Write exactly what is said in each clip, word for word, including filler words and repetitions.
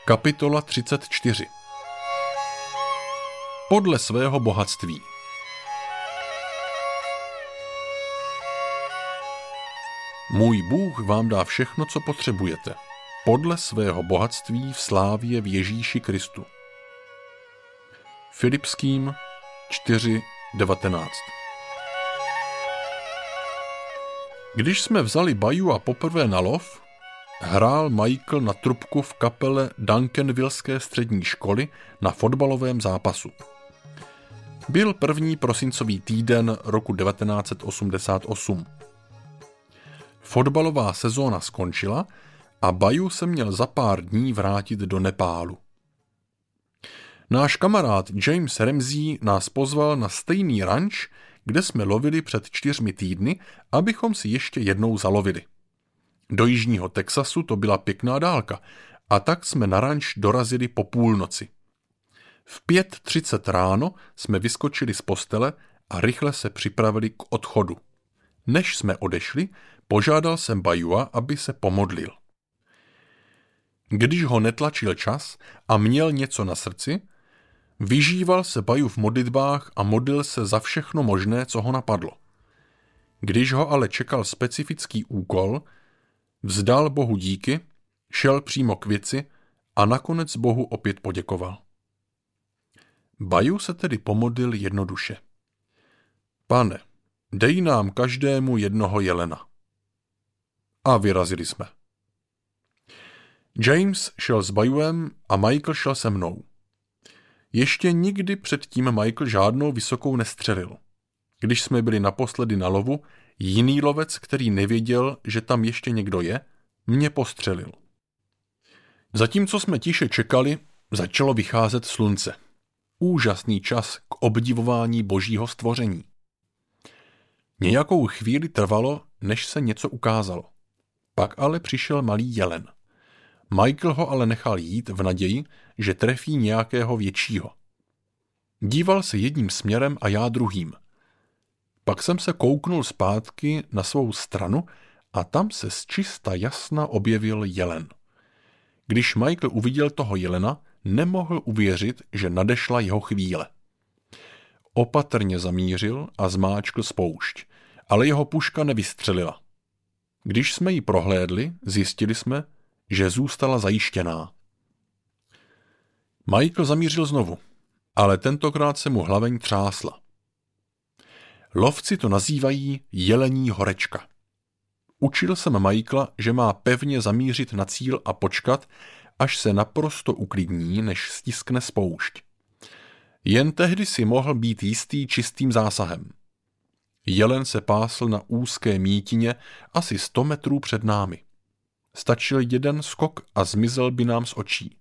Kapitola třicet čtyři. Podle svého bohatství. Můj Bůh vám dá všechno, co potřebujete, podle svého bohatství v slávě v Ježíši Kristu. Filipským čtyři devatenáct. Když jsme vzali Bayua poprvé na lov, hrál Michael na trubku v kapele Duncanvilleské střední školy na fotbalovém zápasu. Byl první prosincový týden roku devatenáct set osmdesát osm. Fotbalová sezóna skončila a Bayu se měl za pár dní vrátit do Nepálu. Náš kamarád James Ramsey nás pozval na stejný ranč, kde jsme lovili před čtyřmi týdny, abychom si ještě jednou zalovili. Do jižního Texasu to byla pěkná dálka a tak jsme na ranč dorazili po půlnoci. V pět třicet ráno jsme vyskočili z postele a rychle se připravili k odchodu. Než jsme odešli, požádal jsem Bayua, aby se pomodlil. Když ho netlačil čas a měl něco na srdci, vyžíval se Bayu v modlitbách a modlil se za všechno možné, co ho napadlo. Když ho ale čekal specifický úkol, vzdal Bohu díky, šel přímo k věci a nakonec Bohu opět poděkoval. Bayu se tedy pomodlil jednoduše. Pane, dej nám každému jednoho jelena. A vyrazili jsme. James šel s Bayuem a Michael šel se mnou. Ještě nikdy předtím Michael žádnou vysokou nestřelil. Když jsme byli naposledy na lovu, jiný lovec, který nevěděl, že tam ještě někdo je, mě postřelil. Zatímco jsme tiše čekali, začalo vycházet slunce. Úžasný čas k obdivování božího stvoření. Nějakou chvíli trvalo, než se něco ukázalo. Pak ale přišel malý jelen. Michael ho ale nechal jít v naději, že trefí nějakého většího. Díval se jedním směrem a já druhým. Pak jsem se kouknul zpátky na svou stranu a tam se zčista jasna objevil jelen. Když Michael uviděl toho jelena, nemohl uvěřit, že nadešla jeho chvíle. Opatrně zamířil a zmáčkl spoušť, ale jeho puška nevystřelila. Když jsme ji prohlédli, zjistili jsme, že zůstala zajištěná. Michael zamířil znovu, ale tentokrát se mu hlaveň třásla. Lovci to nazývají jelení horečka. Učil jsem Michaela, že má pevně zamířit na cíl a počkat, až se naprosto uklidní, než stiskne spoušť. Jen tehdy si mohl být jistý čistým zásahem. Jelen se pásl na úzké mítině asi sto metrů před námi. Stačil jeden skok a zmizel by nám z očí.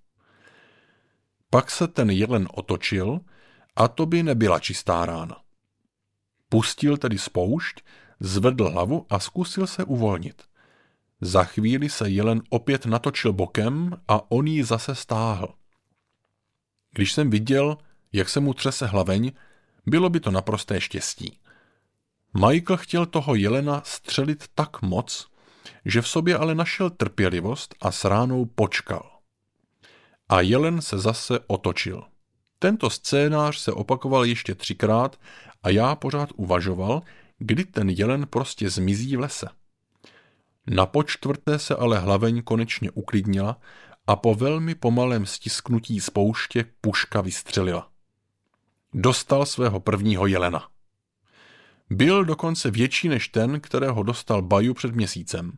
Pak se ten jelen otočil a to by nebyla čistá rána. Pustil tedy spoušť, zvedl hlavu a zkusil se uvolnit. Za chvíli se jelen opět natočil bokem a on ji zase stáhl. Když jsem viděl, jak se mu třese hlaveň, bylo by to naprosté štěstí. Michael chtěl toho jelena střelit tak moc, že v sobě ale našel trpělivost a s ránou počkal. A jelen se zase otočil. Tento scénář se opakoval ještě třikrát a já pořád uvažoval, kdy ten jelen prostě zmizí v lese. Na počtvrté se ale hlaveň konečně uklidnila a po velmi pomalém stisknutí spouště puška vystřelila. Dostal svého prvního jelena. Byl dokonce větší než ten, kterého dostal Bayu před měsícem.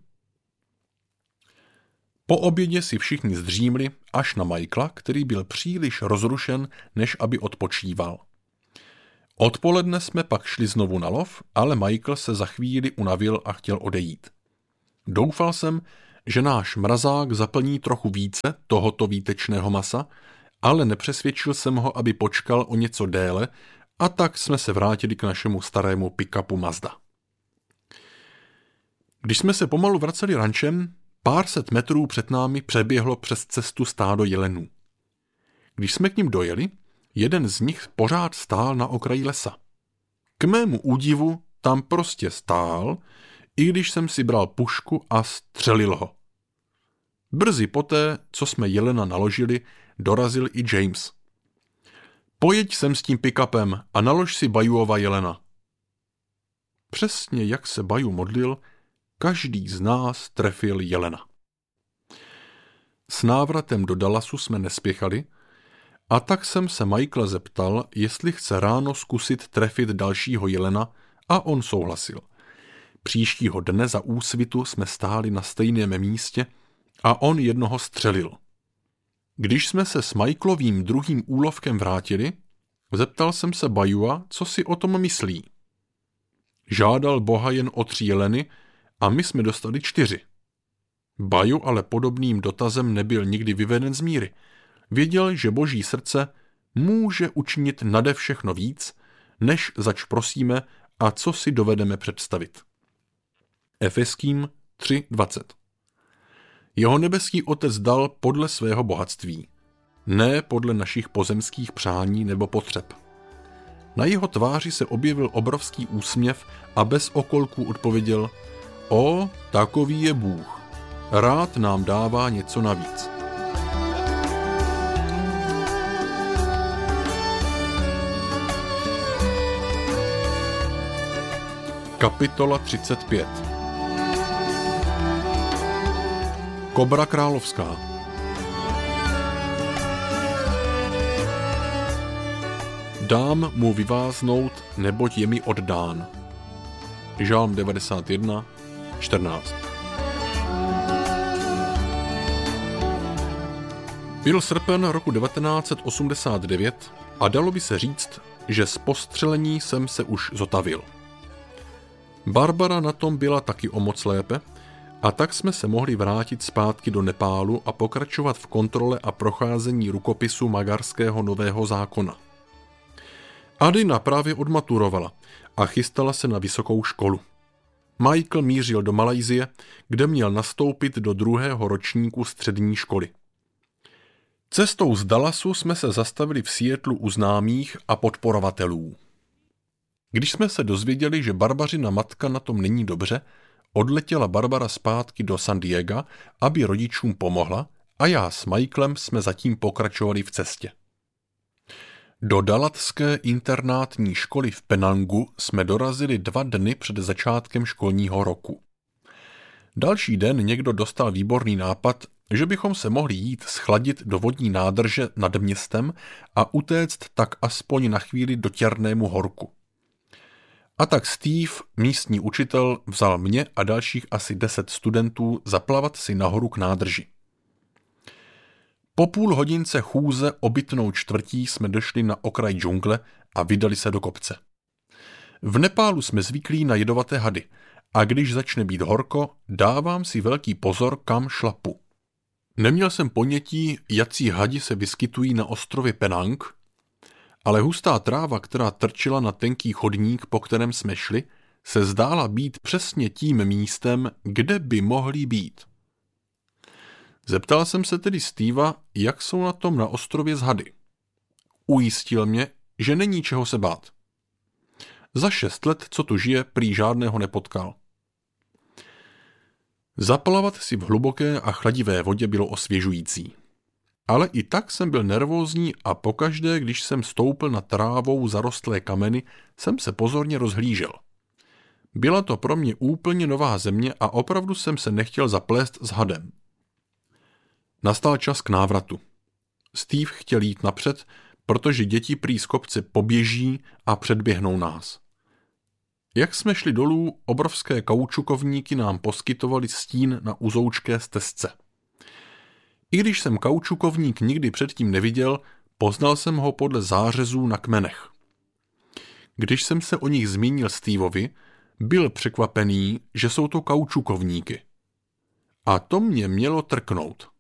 Po obědě si všichni zdřímli až na Michaela, který byl příliš rozrušen, než aby odpočíval. Odpoledne jsme pak šli znovu na lov, ale Michael se za chvíli unavil a chtěl odejít. Doufal jsem, že náš mrazák zaplní trochu více tohoto výtečného masa, ale nepřesvědčil jsem ho, aby počkal o něco déle, a tak jsme se vrátili k našemu starému pick-upu Mazda. Když jsme se pomalu vraceli rančem, pár set metrů před námi přeběhlo přes cestu stádo jelenů. Když jsme k nim dojeli, jeden z nich pořád stál na okraji lesa. K mému údivu tam prostě stál, i když jsem si bral pušku a střelil ho. Brzy poté, co jsme jelena naložili, dorazil i James. Pojeď sem s tím pick-upem a nalož si Bayuova jelena. Přesně jak se Bayu modlil, každý z nás trefil jelena. S návratem do Dallasu jsme nespěchali, a tak jsem se Michaela zeptal, jestli chce ráno zkusit trefit dalšího jelena, a on souhlasil. Příštího dne za úsvitu jsme stáli na stejném místě a on jednoho střelil. Když jsme se s Michaelovým druhým úlovkem vrátili, zeptal jsem se Bayua, co si o tom myslí. Žádal Boha jen o tři jeleny a my jsme dostali čtyři. Bayu ale podobným dotazem nebyl nikdy vyveden z míry. Věděl, že Boží srdce může učinit nade všechno víc, než zač prosíme a co si dovedeme představit. Efeským tři dvacet. Jeho nebeský Otec dal podle svého bohatství, ne podle našich pozemských přání nebo potřeb. Na jeho tváři se objevil obrovský úsměv a bez okolků odpověděl: O, takový je Bůh. Rád nám dává něco navíc. Kapitola třicet pět. Kobra královská. Dám mu vyváznout, neboť je mi oddán. Žálm devadesát jedna, čtrnáct. Byl srpen roku devatenáct set osmdesát devět a dalo by se říct, že z postřelení jsem se už zotavil. Barbara na tom byla taky o moc lépe, a tak jsme se mohli vrátit zpátky do Nepálu a pokračovat v kontrole a procházení rukopisu magarského nového zákona. Adina právě odmaturovala a chystala se na vysokou školu. Michael mířil do Malajsie, kde měl nastoupit do druhého ročníku střední školy. Cestou z Dallasu jsme se zastavili v Seattlu u známých a podporovatelů. Když jsme se dozvěděli, že Barbařina matka na tom není dobře, odletěla Barbara zpátky do San Diega, aby rodičům pomohla, a já s Michaelem jsme zatím pokračovali v cestě. Do dalatské internátní školy v Penangu jsme dorazili dva dny před začátkem školního roku. Další den někdo dostal výborný nápad, že bychom se mohli jít schladit do vodní nádrže nad městem a utéct tak aspoň na chvíli do Těrnému horku. A tak Steve, místní učitel, vzal mě a dalších asi deset studentů zaplavat si nahoru k nádrži. Po půl hodince chůze obytnou čtvrtí jsme došli na okraj džungle a vydali se do kopce. V Nepálu jsme zvyklí na jedovaté hady a když začne být horko, dávám si velký pozor, kam šlapu. Neměl jsem ponětí, jací hadi se vyskytují na ostrově Penang, ale hustá tráva, která trčila na tenký chodník, po kterém jsme šli, se zdála být přesně tím místem, kde by mohli být. Zeptal jsem se tedy Steva, jak jsou na tom na ostrově z hady. Ujistil mě, že není čeho se bát. Za šest let, co tu žije, prý žádného nepotkal. Zaplavat si v hluboké a chladivé vodě bylo osvěžující. Ale i tak jsem byl nervózní a pokaždé, když jsem stoupil na trávou zarostlé kameny, jsem se pozorně rozhlížel. Byla to pro mě úplně nová země a opravdu jsem se nechtěl zaplést s hadem. Nastal čas k návratu. Steve chtěl jít napřed, protože děti prý z kopce poběží a předběhnou nás. Jak jsme šli dolů, obrovské kaučukovníky nám poskytovali stín na uzoučké stezce. I když jsem kaučukovník nikdy předtím neviděl, poznal jsem ho podle zářezů na kmenech. Když jsem se o nich zmínil Steveovi, byl překvapený, že jsou to kaučukovníky. A to mě mělo trknout.